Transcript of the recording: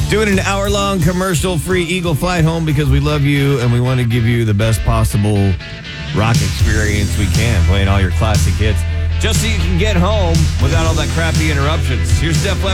Doing an hour-long commercial-free Eagle flight home because we love you and we want to give you the best possible rock experience we can, playing all your classic hits, just so you can get home without all that crappy interruptions. Here's Def Leppard.